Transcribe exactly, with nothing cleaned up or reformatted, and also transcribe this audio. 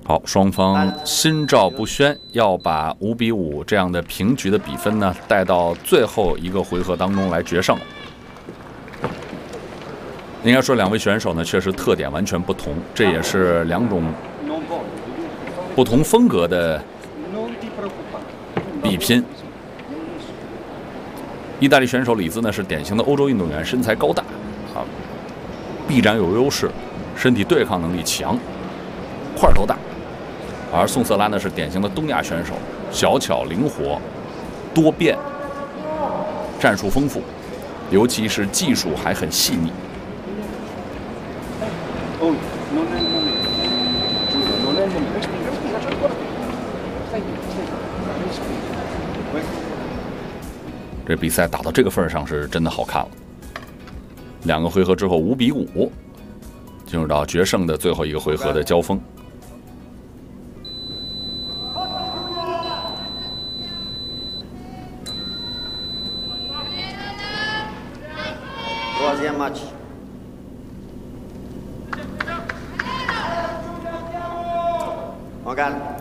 好，双方心照不宣，要把五比五这样的平局的比分呢带到最后一个回合当中来决胜。应该说，两位选手呢确实特点完全不同，这也是两种不同风格的比拼。意大利选手里兹呢是典型的欧洲运动员，身材高大，啊，臂展有优势，身体对抗能力强，块头大。而宋瑟拉呢是典型的东亚选手，小巧灵活、多变，战术丰富，尤其是技术还很细腻。这比赛打到这个份上是真的好看了。两个回合之后，五比五，进入到决胜的最后一个回合的交锋。 Match. Morgan.